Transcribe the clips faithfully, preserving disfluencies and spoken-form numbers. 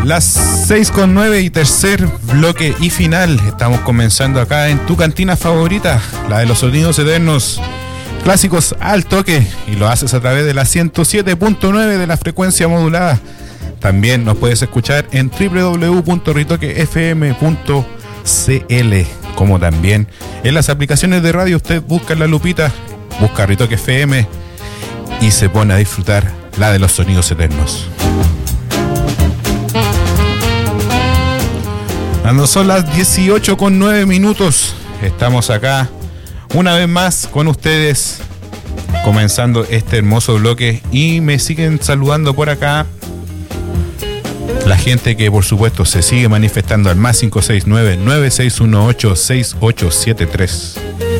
Las seis con nueve y tercer bloque y final. Estamos comenzando acá en tu cantina favorita, la de los sonidos eternos, clásicos al toque, y lo haces a través de la ciento siete punto nueve de la frecuencia modulada. También nos puedes escuchar en doble u doble u doble u punto ritoque f m punto c l, como también en las aplicaciones de radio. Usted busca la lupita, busca Ritoque F M y se pone a disfrutar la de los sonidos eternos. Cuando son las dieciocho con nueve minutos, estamos acá una vez más con ustedes, comenzando este hermoso bloque, y me siguen saludando por acá la gente que por supuesto se sigue manifestando al más cinco seis nueve, nueve seis uno ocho, seis ocho siete tres.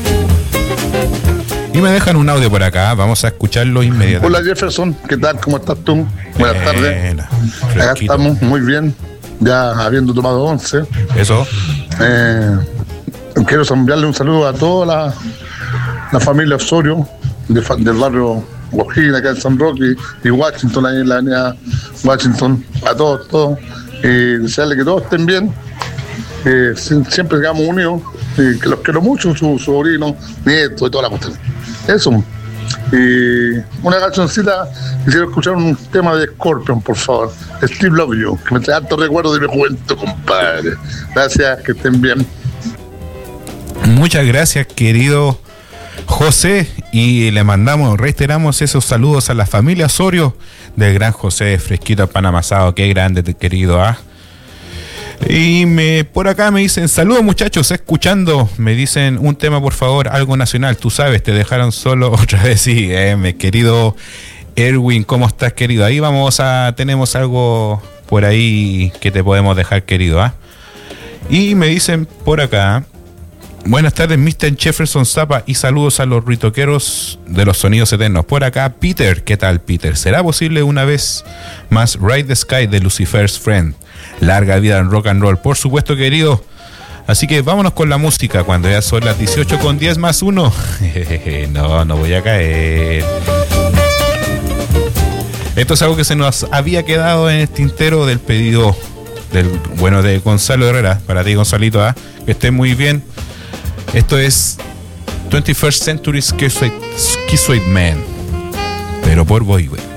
Y me dejan un audio por acá, vamos a escucharlo inmediatamente. Hola Jefferson, ¿qué tal? ¿Cómo estás tú? Buenas tardes. Acá estamos muy bien, ya habiendo tomado once. Eso. Eh, quiero enviarle un saludo a toda la, la familia Osorio de, del barrio Guajira, acá en San Roque y Washington, ahí en la avenida Washington, a todos, todos, y desearle que todos estén bien, que siempre sigamos unidos, y que los quiero mucho, su sobrino, nieto y toda la cuestión. Eso. Y una cancioncita, quisiera escuchar un tema de Scorpion, por favor, Steve Love You, que me trae alto recuerdo de mi juventud, compadre. Gracias, que estén bien. Muchas gracias, querido José, y le mandamos, reiteramos esos saludos a la familia Osorio del gran José, fresquito pan amasado, qué grande, querido, ¿ah? Y me, por acá me dicen, saludos muchachos, escuchando, me dicen un tema por favor, algo nacional, tú sabes, te dejaron solo otra vez, sí, eh, mi querido Erwin, ¿cómo estás, querido? Ahí vamos a, tenemos algo por ahí que te podemos dejar, querido, ¿ah? Y me dicen por acá, buenas tardes, mister Jefferson Zapa, y saludos a los ritoqueros de los sonidos eternos. Por acá, Peter. ¿Qué tal, Peter? ¿Será posible una vez más Ride the Sky de Lucifer's Friend? Larga vida en rock and roll, por supuesto, querido. Así que vámonos con la música cuando ya son las dieciocho con diez más uno. No, no voy a caer. Esto es algo que se nos había quedado en el tintero del pedido del bueno de Gonzalo Herrera. Para ti, Gonzalito, ¿eh? Que esté muy bien. Esto es twenty-first Century Schizoid Man, pero por Boygüe.